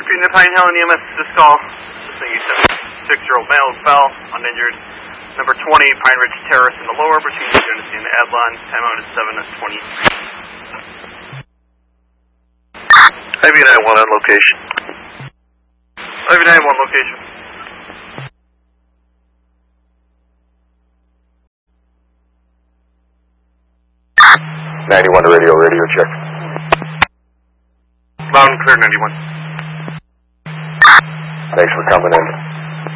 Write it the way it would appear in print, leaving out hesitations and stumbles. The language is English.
Unit Pine Hill and EMS this call. This 76-year-old male fell, uninjured. Number 20, Pine Ridge Terrace in the lower between the Genesee and the Adlon. Timeout is 7:23. Ivy 91 on location. Ivy 91 location. 91 to radio check. Loud and clear, 91. Thanks for coming in.